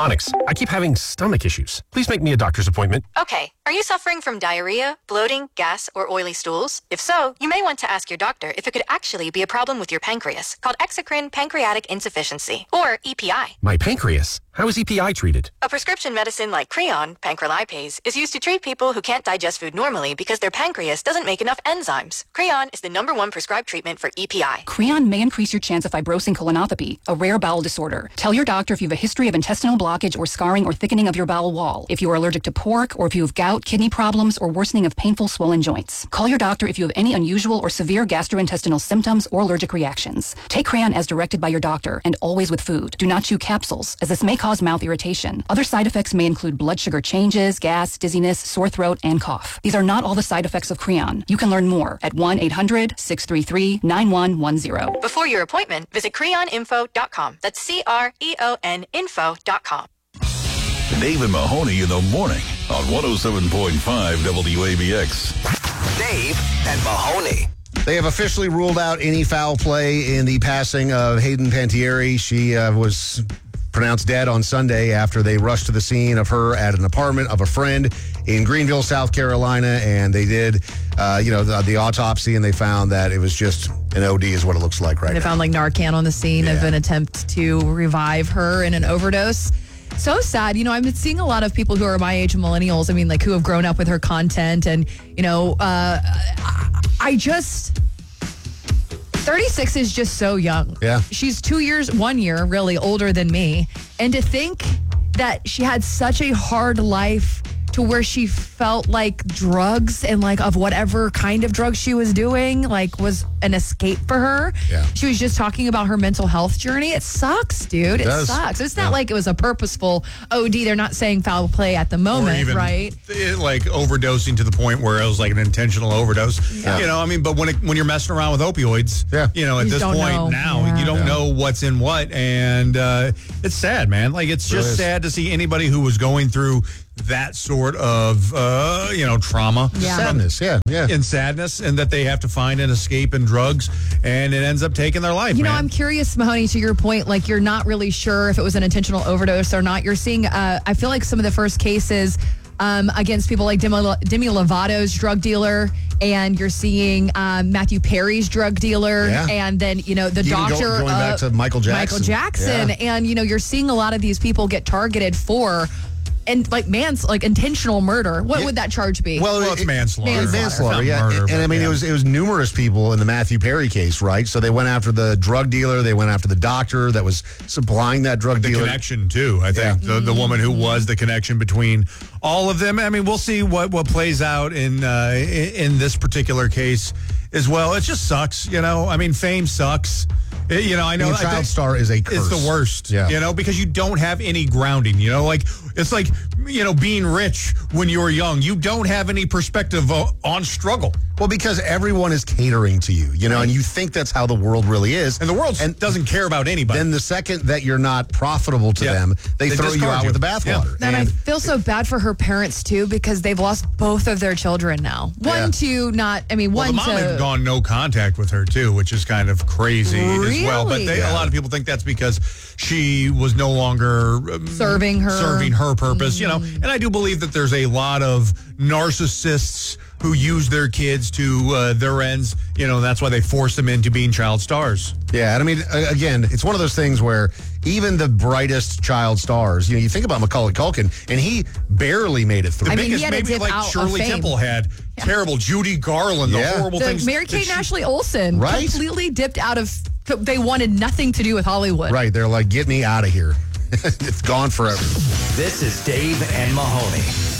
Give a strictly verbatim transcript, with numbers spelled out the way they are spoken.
Onyx, I keep having stomach issues. Please make me a doctor's appointment. Okay. Are you suffering from diarrhea, bloating, gas, or oily stools? If so, you may want to ask your doctor if it could actually be a problem with your pancreas, called exocrine pancreatic insufficiency, or E P I. My pancreas? How is E P I treated? A prescription medicine like Creon, pancrelipase, is used to treat people who can't digest food normally because their pancreas doesn't make enough enzymes. Creon is the number one prescribed treatment for E P I. Creon may increase your chance of fibrosing colonopathy, a rare bowel disorder. Tell your doctor if you have a history of intestinal blockage or scarring or thickening of your bowel wall, if you are allergic to pork, or if you have gout, kidney problems, or worsening of painful swollen joints. Call your doctor if you have any unusual or severe gastrointestinal symptoms or allergic reactions. Take Creon as directed by your doctor and always with food. Do not chew capsules, as this may cause mouth irritation. Other side effects may include blood sugar changes, gas, dizziness, sore throat, and cough. These are not all the side effects of Creon. You can learn more at one eight hundred, six three three, nine one one zero. Before your appointment, visit creon info dot com. That's C R E O N info dot com. Dave and Mahoney in the morning on one oh seven point five W A B X. Dave and Mahoney. They have officially ruled out any foul play in the passing of Hayden Panettiere. She uh, was pronounced dead on Sunday after they rushed to the scene of her at an apartment of a friend in Greenville, South Carolina, and they did, uh, you know, the, the autopsy, and they found that it was just an O D is what it looks like right they now. They found like Narcan on the scene Yeah. of an attempt to revive her in an overdose. So sad. You know, I've been seeing a lot of people who are my age, millennials, I mean, like, who have grown up with her content, and, you know, uh, I just... thirty-six is just so young. Yeah. She's two years, one year, really, older than me. And to think that she had such a hard life to where she felt like drugs and like of whatever kind of drugs she was doing, like was an escape for her. Yeah. She was just talking about her mental health journey. It sucks, dude. It, It does. sucks. It's not Yeah. like it was a purposeful O D. They're not saying foul play at the moment, or even, right? it, like overdosing to the point where it was like an intentional overdose. Yeah. You know, I mean, but when it, when you're messing around with opioids, Yeah. you know, at You this don't point know. now, Yeah. you don't Yeah. know what's in what, and uh, it's sad, man. Like, it's It just is. sad to see anybody who was going through that sort of, uh, you know, trauma. Yeah. Sadness, yeah, yeah. And sadness, and that they have to find an escape in drugs, and it ends up taking their life. You know, man. I'm curious, Mahoney, to your point, like you're not really sure if it was an intentional overdose or not. You're seeing, uh, I feel like some of the first cases um, against people like Demi, Demi Lovato's drug dealer, and you're seeing um, Matthew Perry's drug dealer, Yeah. and then, you know, the Even go- doctor. going back uh, to Michael Jackson. Michael Jackson. Yeah. And, you know, you're seeing a lot of these people get targeted for. And like man's like intentional murder. What Yeah. would that charge be? Well, Well, it's it- manslaughter. Manslaughter. Manslaughter, Not yeah. murder, and, but I mean, yeah. it was it was numerous people in the Matthew Perry case, right? So they went after the drug dealer, they went after the doctor that was supplying that drug the dealer. connection too. I think Yeah. the the woman who was the connection between all of them. I mean, we'll see what what plays out in uh, in, in this particular case as well. It just sucks, you know. I mean, fame sucks. It- you know, I know Being a I child think star is a curse. It's the worst, Yeah. you know, because you don't have any grounding. You know, like it's like you know being rich when you were young. You don't have any perspective uh, on struggle. Well, because everyone is catering to you, you know, and you think that's how the world really is. And the world And doesn't care about anybody. Then the second that you're not profitable to Yeah. them, they, They throw you discard out you. with the bathwater. And I And feel so bad for her parents too, because they've lost both of their children now. One Yeah. to not, I mean, Well, one the mom to had gone no contact with her too, which is kind of crazy as well. But Really? they, a lot of people think that's because she was no longer um, Serving her. serving her purpose. You know, and I do believe that there's a lot of narcissists who use their kids to uh, their ends. You know, that's why they force them into being child stars. Yeah, and I mean, a- again, it's one of those things where even the brightest child stars, you know, you think about Macaulay Culkin, and he barely made it through. The I mean, he biggest, had to maybe dip like out of Shirley fame. Temple had terrible. Judy Garland, the Yeah. horrible the things. Mary that Kate she- and Ashley Olsen Right. completely dipped out of, they wanted nothing to do with Hollywood. Right, they're like, get me out of here. It's gone forever. This is Dave and Mahoney.